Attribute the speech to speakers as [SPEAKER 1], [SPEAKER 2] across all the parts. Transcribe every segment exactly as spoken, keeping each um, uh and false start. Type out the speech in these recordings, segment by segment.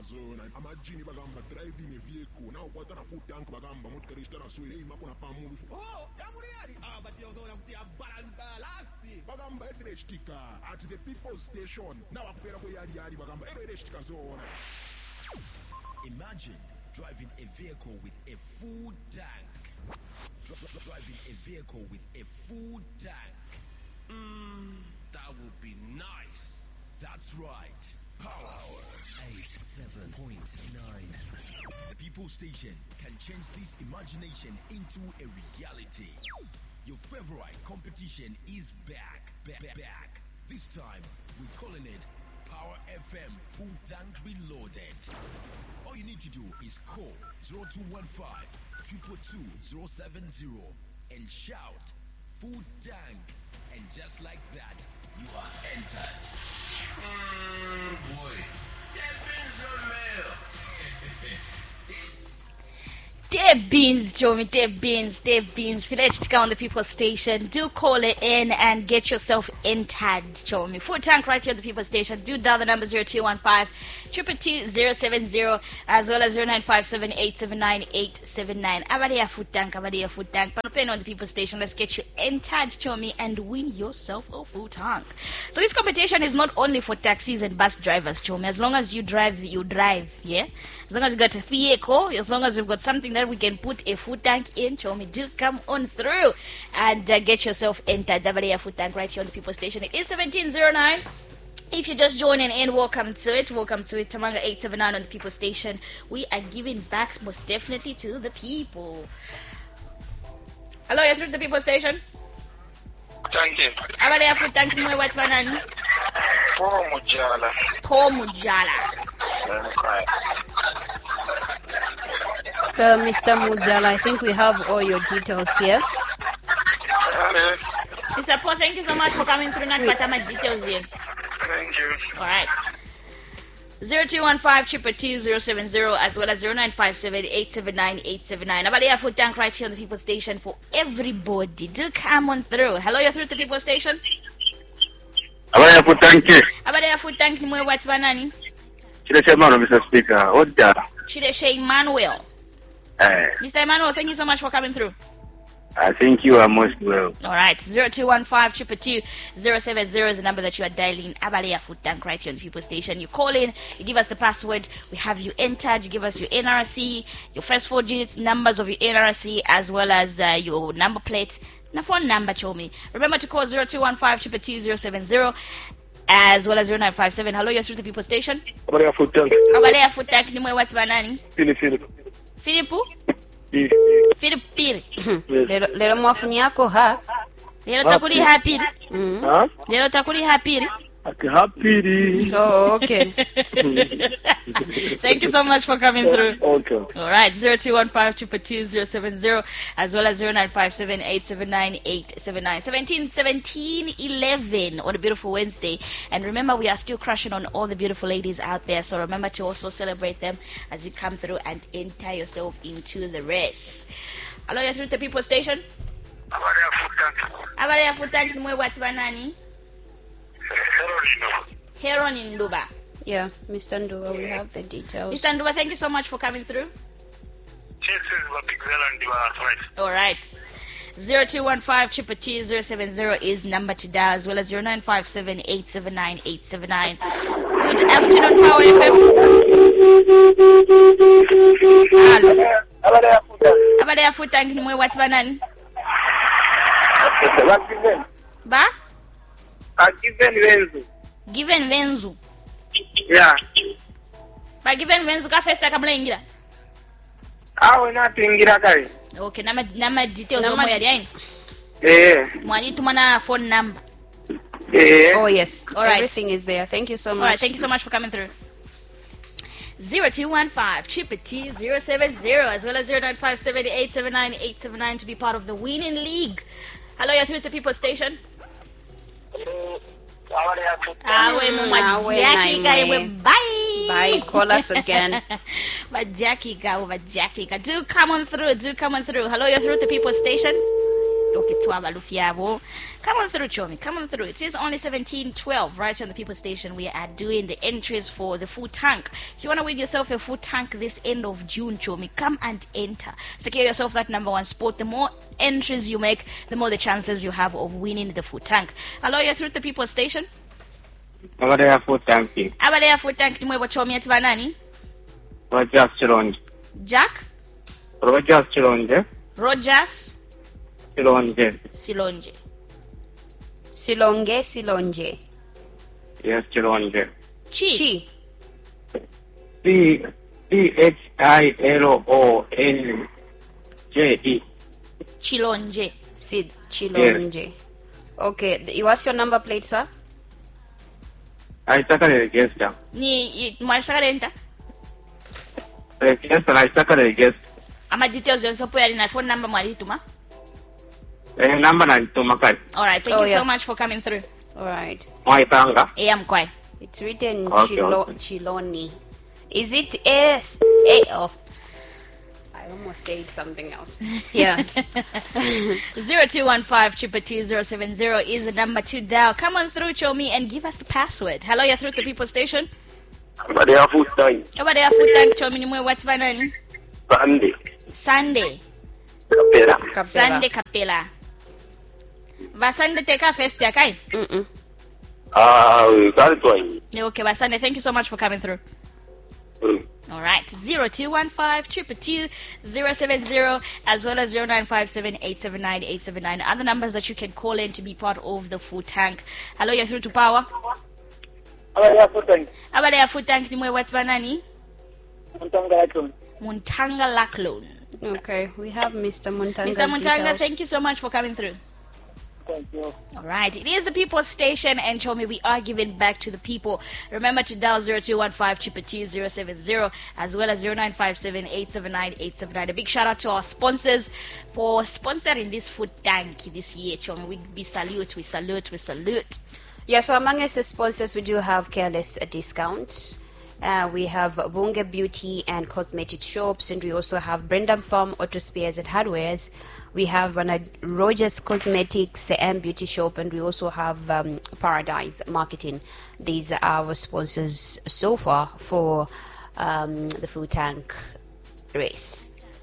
[SPEAKER 1] zona amajini bagamba driving a vehicle now kwata na food tank bagamba moto kare stara so hey makona pamulu oh yamuri yari ah but you zona kuti balance last bagamba every stika at the people's station now akupera ko yari yari bagamba every stika zona.
[SPEAKER 2] Imagine driving a vehicle with a full tank. Dri- driving a vehicle with a full tank. Mmm, that would be nice. That's right. Power eighty-seven point nine. The People Station can change this imagination into a reality. Your favorite competition is back, back, back. This time, we're calling it Power F M Full Tank Reloaded. All you need to do is call zero two one five, two two two, zero seven zero and shout Full Tank. And just like that, you are entered. Mm, boy, that means your mail.
[SPEAKER 3] Dave Beans, Joey, Dave Beans, Dave Beans. Village to on the People Station. Do call it in and get yourself entered, Joey. Full tank right here at the People Station. Do dial the number zero two one five, two two two, zero seven zero as well as zero nine five seven, eight seven nine, eight seven nine. Abadia Food Tank, Abadia Food Tank. Panopen on the People Station. Let's get you entered, Joey, and win yourself a full tank. So this competition is not only for taxis and bus drivers, Joey. As long as you drive, you drive, yeah? As long as you got a vehicle, as long as you've got something that we can put a food tank in, Chomi, do come on through and uh, get yourself entered. Zavalia Food Tank right here on the People Station. It is seventeen oh nine. If you're just joining in, welcome to it. Welcome to it. Tamanga eight seven nine on the People Station. We are giving back most definitely to the people. Hello, you're through the People Station.
[SPEAKER 4] Thank you.
[SPEAKER 3] Zavalia Food Tank. Mwe what's banani?
[SPEAKER 4] Paul Mujala.
[SPEAKER 3] Paul Mujala.
[SPEAKER 5] Uh, Mister Mujala, I think we have all your details here.
[SPEAKER 4] Hello.
[SPEAKER 3] Mister Paul, thank you so much for coming through. Not got my details here.
[SPEAKER 4] Thank you.
[SPEAKER 3] All right. zero two one five, two two two, zero seven zero as well as zero nine five seven, eight seven nine, eight seven nine. Abadia Food Tank right here on the People Station for everybody. Do come on through. Hello, you're through the People Station.
[SPEAKER 4] Abadia Food Tank.
[SPEAKER 3] Abadia Food Tank. Nimwe what's banani?
[SPEAKER 4] Chile Emmanuel, Mister Speaker. What the?
[SPEAKER 3] Chile Emmanuel.
[SPEAKER 4] Uh,
[SPEAKER 3] Mister Emmanuel, thank you so much for coming through.
[SPEAKER 4] I think you are most well.
[SPEAKER 3] All right, zero two one five, two two two, zero seven zero is the number that you are dialing. Abalia Food Tank right here on the People Station. You call in, you give us the password, we have you entered, you give us your N R C, your first four digits, numbers of your N R C, as well as uh, your number plate, and a phone number, Chomi. Remember to call zero two one five, two two two, zero seven zero as well as zero nine five seven. Hello, you're through the People Station.
[SPEAKER 4] Abadia Food Tank.
[SPEAKER 3] Abalia Food Tank, nimwe what's banani?
[SPEAKER 4] Philip, Philip.
[SPEAKER 3] Philipu? Philip Piri.
[SPEAKER 5] Lero lero mwafuni yako ha.
[SPEAKER 3] Lero takuli hapiri.
[SPEAKER 5] Mm.
[SPEAKER 4] Huh?
[SPEAKER 3] Lero takuli hapiri.
[SPEAKER 4] Happy.
[SPEAKER 5] Oh, okay.
[SPEAKER 3] Thank you so much for coming through.
[SPEAKER 4] Okay.
[SPEAKER 3] All right, zero two one five, two two two, zero seven zero as well as zero nine five seven, eight seven nine, eight seven nine. seventeen, seventeen, eleven on a beautiful Wednesday. And remember, we are still crushing on all the beautiful ladies out there. So remember to also celebrate them as you come through and enter yourself into the race. Hello, you're through the People Station.
[SPEAKER 4] Abadia Food Tank.
[SPEAKER 3] Abadia Food Tank, nimwe what's banani? Heron in Nduba.
[SPEAKER 5] Yeah, Mister Nduwa, we have the details.
[SPEAKER 3] Mister Nduba, thank you so much for coming through. All right. zero two one five, two two two, zero seven zero is number to dial, as well as zero nine five seven, eight seven nine, eight seven nine. Good afternoon, Power F M. Hello. Abadia Food Tank, nimwe what's banani? Ba?
[SPEAKER 4] Given Venzu.
[SPEAKER 3] Given Venzu.
[SPEAKER 4] Yeah.
[SPEAKER 3] Ba given Venzu ka festa kamla ingira.
[SPEAKER 4] Awe na tingira kai.
[SPEAKER 3] Okay, nama nama details omo yali ayin.
[SPEAKER 4] Eh.
[SPEAKER 3] Mwani tumana phone number.
[SPEAKER 4] Eh.
[SPEAKER 5] Oh, yes.
[SPEAKER 3] All right.
[SPEAKER 5] Everything is there. Thank you so much.
[SPEAKER 3] All right, thank you so much for coming through. zero two one five, two two two, zero seven zero as well as zero nine five seven, eight seven nine, eight seven nine to be part of the winning league. Hello, you're through the People Station. Awe mumajaki kaiwe bye.
[SPEAKER 5] Bye. Call us again.
[SPEAKER 3] Majaki ka, majaki ka. Do come on through. Do come on through. Hello, you're through the People Station. okay, twaba lufiabo. Come on through, Chomi. Come on through. It is only seventeen twelve right on the People Station. We are doing the entries for the full tank. If you want to win yourself a full tank this end of June, Chomi, come and enter. Secure yourself that number one spot. The more entries you make, the more the chances you have of winning the full tank. Hello, you're through the People Station.
[SPEAKER 4] abadde full tank
[SPEAKER 3] Abale full tank nimwe Chomi ati banani?
[SPEAKER 4] Rogers Chilonje
[SPEAKER 3] Jack?
[SPEAKER 4] Rogers Chilonje
[SPEAKER 3] Rogers?
[SPEAKER 4] Chilonje
[SPEAKER 3] Silonje.
[SPEAKER 5] Silonge, Silonje.
[SPEAKER 4] yes Chilonje
[SPEAKER 3] Chi?
[SPEAKER 5] Chi.
[SPEAKER 4] C C H I L O N J E
[SPEAKER 3] Chilonje.
[SPEAKER 5] Sid Chilonje. Okay, th- what's your number plate, sir?
[SPEAKER 4] aitaka register
[SPEAKER 3] Ni mwalishakalenta?
[SPEAKER 4] register aitaka register
[SPEAKER 3] Ama details yonsopo yali na phone number mwalituma?
[SPEAKER 4] eh namba nalituma kati
[SPEAKER 3] Alright, thank
[SPEAKER 5] Oh,
[SPEAKER 3] you
[SPEAKER 5] yeah.
[SPEAKER 3] so much for coming through.
[SPEAKER 5] All right.
[SPEAKER 4] mwaipanga
[SPEAKER 3] Yeah, I'm quiet.
[SPEAKER 5] It's written
[SPEAKER 4] Okay,
[SPEAKER 5] Chilo-
[SPEAKER 4] okay.
[SPEAKER 5] Chiloni. Is it S A? Oh, I almost said something else. Yeah.
[SPEAKER 3] zero two one five triple two zero seven zero is the number to dial. Come on through, Chomi, and give us the password. Hello, you're through the People Station.
[SPEAKER 4] abadde full tank
[SPEAKER 3] Nobody have food tank, Chomi, nimwe what's my name?
[SPEAKER 4] Sunday
[SPEAKER 3] Sunday.
[SPEAKER 4] kapera
[SPEAKER 5] Capella.
[SPEAKER 3] Sunday Capella. Va Sunday take a first, okay?
[SPEAKER 5] Mm-mm.
[SPEAKER 4] ah kalitwanye
[SPEAKER 3] Okay, va Sunday, thank you so much for coming through. All right, zero two one five triple two zero seven zero as well as zero nine five seven eight seven nine eight seven nine. Other numbers that you can call in to be part of the food tank. Hello, you're through to Power.
[SPEAKER 4] abadde full tank
[SPEAKER 3] Abale ya food tank nimwe what's banani?
[SPEAKER 4] Muntanga Lacton
[SPEAKER 3] Muntanga Laclone.
[SPEAKER 5] Okay, we have Mister Muntanga.
[SPEAKER 3] Mister Muntanga, thank you so much for coming through.
[SPEAKER 4] thank you
[SPEAKER 3] All right, it is the People's Station, and Chomi, we are giving back to the people. Remember to dial zero two one five triple two zero seven zero as well as zero nine five seven eight seven nine eight seven nine. A big shout out to our sponsors for sponsoring this food tank this year, Chomi. We, we salute, we salute, we salute.
[SPEAKER 5] Yeah, so among us, the sponsors, we do have Careless Discounts. Uh, we have Bunga Beauty and Cosmetic Shops, and we also have Brendan Farm Auto Spares and Hardwares. We have Bernard Rogers Cosmetics and Beauty Shop, and we also have um, Paradise Marketing. These are our sponsors so far for um, the food tank race.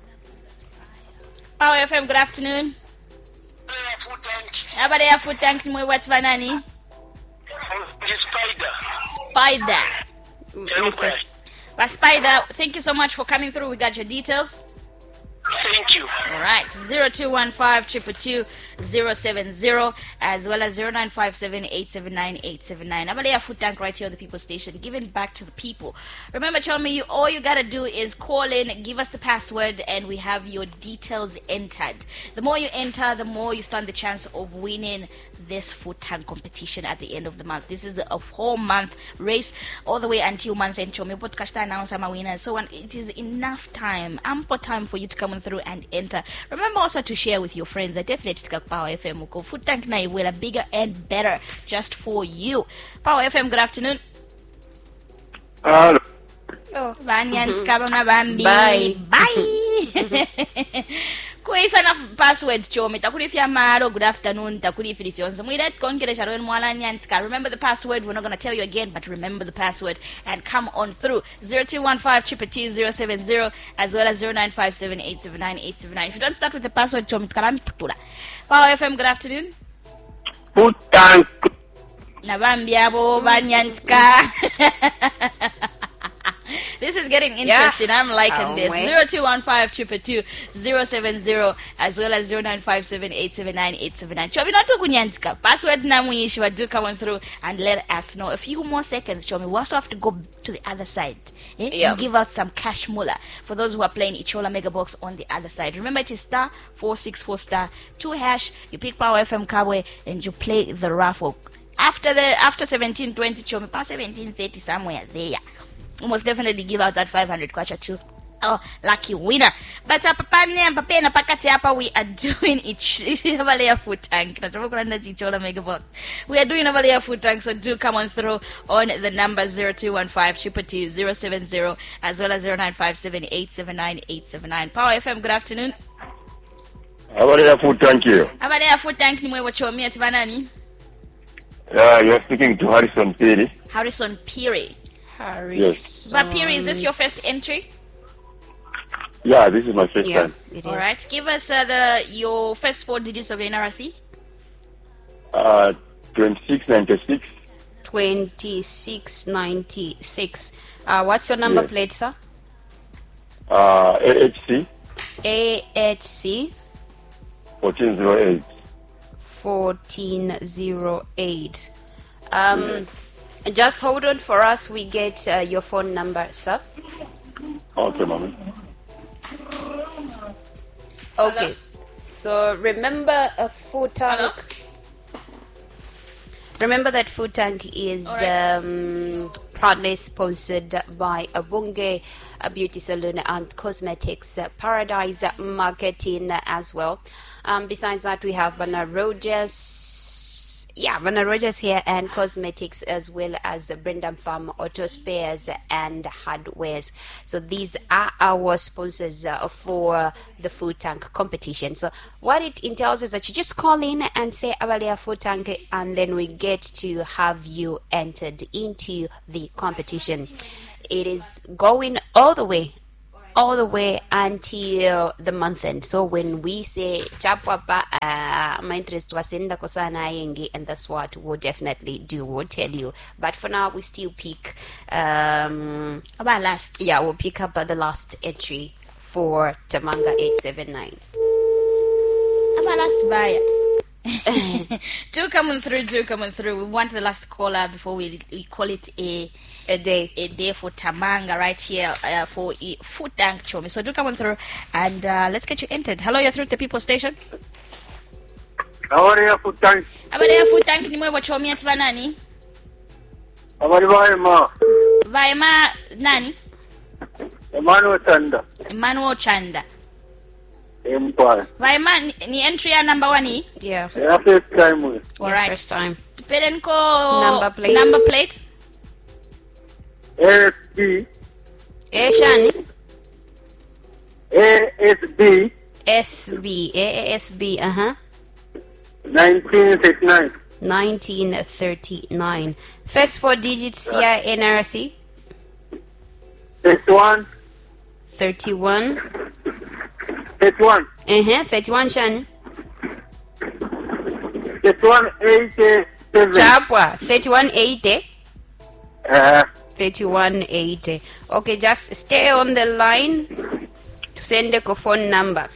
[SPEAKER 3] Power F M, good afternoon.
[SPEAKER 4] full tank
[SPEAKER 3] Abale ya food tank nimwe what's banani?
[SPEAKER 4] spider
[SPEAKER 3] Spider.
[SPEAKER 5] Mister S-
[SPEAKER 3] But Spider, thank you so much for coming through. We got your details.
[SPEAKER 4] thank you
[SPEAKER 3] All right, zero two one five triple two zero seven zero as well as zero nine five seven eight seven nine eight seven nine. Abalea Food Tank right here on the People Station, giving back to the people. Remember, tell me, you all you gotta do is call in, give us the password, and we have your details entered. The more you enter, the more you stand the chance of winning this food tank competition at the end of the month. This is a whole month race all the way until month end. Chomi podcast announce our winners, so on. It is enough time, ample time for you to come on through and enter. Remember also to share with your friends. I definitely take Power F M. Uko food tank na will a bigger and better just for you. Power F M. Good afternoon.
[SPEAKER 4] Hello.
[SPEAKER 5] Oh,
[SPEAKER 3] Banyan skaba na bambi.
[SPEAKER 5] Bye.
[SPEAKER 3] Bye. Kuisa na password chomi takulifya maro. Good afternoon takulifya fyonzo mwilet konkere sharwen mwala nyanska. Remember the password. We're not going to tell you again, but remember the password and come on through. zero two one five triple two zero seven zero as well as zero nine five seven eight seven nine eight seven nine. If you don't start with the password chomi tkalan putula. Power F M. Good afternoon.
[SPEAKER 4] Full tank
[SPEAKER 3] Na bambi abo banyanska. This is getting interesting. I'm liking
[SPEAKER 5] Oh,
[SPEAKER 3] this.
[SPEAKER 5] wait.
[SPEAKER 3] zero two one five triple two zero seven zero as well as zero nine five seven eight seven nine eight seven nine. Chomi not to kunyantika. Password namuishwa. Do come on through and let us know. A few more seconds, Chomi. We also have to go to the other side eh?
[SPEAKER 5] Yeah.
[SPEAKER 3] and give out some cash mula for those who are playing Ichola Mega Box on the other side. Remember, it is star four six four star two hash. You pick Power F M Kabwe and you play the raffle. After the after seventeen twenty, Chomi, past seventeen thirty somewhere there. We must definitely give out that five hundred kwacha too. Oh, lucky winner. But hapa pane hapa pena pakati hapa we are doing it. Abalea food tank. Nachomokulanda Ichola Mega Box. We are doing Abalea food tank, so do come on through on the number zero two one five triple two zero seven zero as well as zero nine five seven eight seven nine eight seven nine. Power F M, good afternoon.
[SPEAKER 6] Abalea food tank you.
[SPEAKER 3] Abalea food tank ni mwewe chomi ati banani?
[SPEAKER 6] Yeah, you're speaking to Harrison Piri.
[SPEAKER 3] Harrison Piri.
[SPEAKER 5] Harry.
[SPEAKER 6] Yes.
[SPEAKER 3] But Piri, is this your first entry?
[SPEAKER 6] Yeah, this is my first
[SPEAKER 5] Yeah,
[SPEAKER 6] time.
[SPEAKER 5] it
[SPEAKER 3] All
[SPEAKER 5] is.
[SPEAKER 3] right. Give us uh, the your first four digits of your N R C.
[SPEAKER 6] Uh, twenty-six ninety-six.
[SPEAKER 5] twenty-six ninety-six. Uh, what's your number
[SPEAKER 6] Yes.
[SPEAKER 5] plate, sir?
[SPEAKER 6] Uh, A H C
[SPEAKER 5] A H C
[SPEAKER 6] fourteen oh eight.
[SPEAKER 5] fourteen oh eight. Um, just hold on for us. We get uh, your phone number, sir.
[SPEAKER 6] Okay, mommy.
[SPEAKER 5] Okay. So remember a food tank.
[SPEAKER 3] Hello?
[SPEAKER 5] Remember that food tank is
[SPEAKER 3] All right.
[SPEAKER 5] um, proudly sponsored by Abunge a Beauty Salon and Cosmetics uh, Paradise Marketing as well. Um, besides that, we have Vanna Rogers. Yeah, Vanna Rogers here and Cosmetics, as well as Brendan Farm Auto Spares and Hardwares. So these are our sponsors uh, for the food tank competition. So what it entails is that you just call in and say Abalea food tank, and then we get to have you entered into the competition. It is going all the way all the way until the month end. So when we say chapwapa, uh, my interest was in the kosana yengi, and that's what we'll definitely do. We'll tell you. But for now, we still pick. Um,
[SPEAKER 3] About last.
[SPEAKER 5] yeah, we'll pick up uh, the last entry for Tamanga eight seven nine.
[SPEAKER 3] About last buyer. do coming through, do coming through. We want the last caller before we, we call it a
[SPEAKER 5] A day.
[SPEAKER 3] a day for Tamanga right here uh, for a food tank chomi. So do come on through and uh, let's get you entered. Hello, you're through the People Station.
[SPEAKER 4] Abalea food tank.
[SPEAKER 3] Abadea food tank ni mwewe chomi ati banani?
[SPEAKER 4] Abali baema.
[SPEAKER 3] Vaema nani?
[SPEAKER 4] Emmanuel Tanda.
[SPEAKER 3] Emmanuel Chanda.
[SPEAKER 4] Empire.
[SPEAKER 3] Vaema ni, ni entry ya number one hii?
[SPEAKER 5] Yeah.
[SPEAKER 4] Yeah, first time we.
[SPEAKER 3] All
[SPEAKER 5] Yeah,
[SPEAKER 3] right.
[SPEAKER 5] First time.
[SPEAKER 3] Perenko
[SPEAKER 5] Number plate.
[SPEAKER 3] Number plate.
[SPEAKER 4] A S B.
[SPEAKER 5] Eh, Shani?
[SPEAKER 4] A S B.
[SPEAKER 5] S B. A S B. Uh huh.
[SPEAKER 4] nineteen thirty-nine.
[SPEAKER 5] nineteen thirty-nine. First four digits, C I N R C.
[SPEAKER 4] thirty-one.
[SPEAKER 5] thirty-one.
[SPEAKER 4] thirty-one.
[SPEAKER 5] Uh-huh, thirty-one, Shani.
[SPEAKER 4] thirty-one eighty-seven.
[SPEAKER 5] Chapwa, thirty-one eighty.
[SPEAKER 4] Uh,
[SPEAKER 5] thirty-one eighty. Okay, just stay on the line to send the phone number.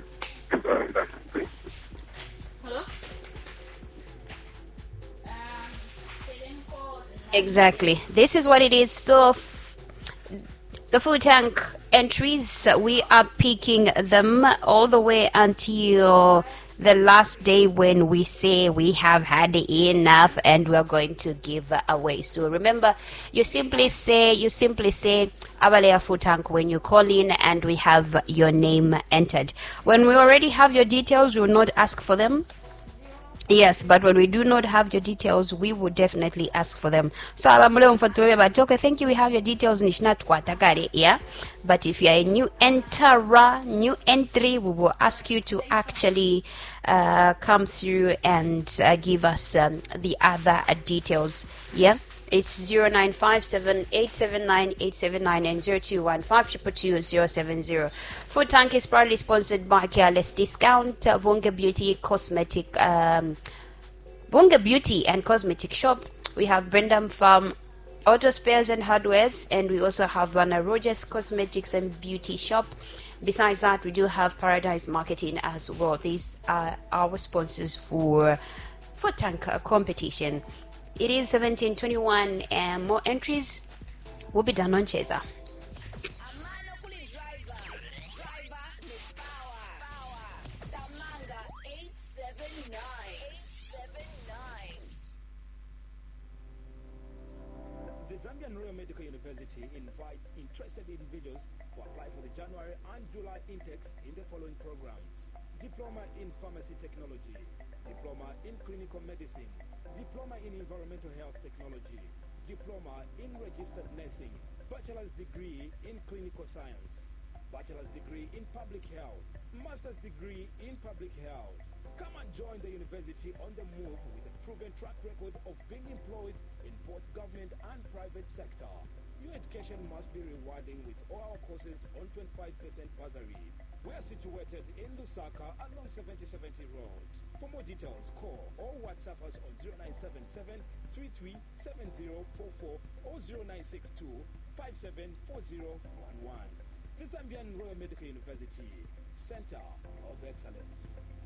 [SPEAKER 3] Hello?
[SPEAKER 5] Exactly. This is what it is. So, f- the food tank entries, we are picking them all the way until the last day when we say we have had enough and we're going to give away. So remember, you simply say, you simply say, Abalea food tank when you call in and we have your name entered. When we already have your details, we will not ask for them. Yes, but when we do not have your details, we will definitely ask for them. So, but okay, thank you. We have your details. Yeah, but if you are a new enterer, new entry, we will ask you to actually uh, come through and uh, give us um, the other uh, details. Yeah. It's zero nine five seven eight seven nine eight seven nine and zero two one five two two two zero seven zero. Food Tank is proudly sponsored by Careless Discount, uh, Bunga Beauty Cosmetic, um, Bunga Beauty and Cosmetic Shop. We have Brendan Farm Auto Spares and Hardwares, and we also have Vanna Rogers Cosmetics and Beauty Shop. Besides that, we do have Paradise Marketing as well. These are our sponsors for Food Tank uh, competition. It is seventeen twenty-one and more entries will be done on Cheza.
[SPEAKER 7] The Zambian Royal Medical University invites interested individuals to apply for the January and July intakes in the following programs: Diploma in Pharmacy Technology, Diploma in Clinical Medicine, Diploma in Environmental Health Technology, Diploma in Registered Nursing, Bachelor's Degree in Clinical Science, bachelor's degree in public health, master's degree in public health. Come and join the university on the move with a proven track record of being employed in both government and private sector. Your education must be rewarding with all our courses on twenty-five percent bursary. We are situated in Lusaka along seventy seventy Road. For more details, call or WhatsApp us on zero nine seven seven, three three seven zero four four or zero nine six two, five seven four zero one one. The Zambian Royal Medical University, Center of Excellence.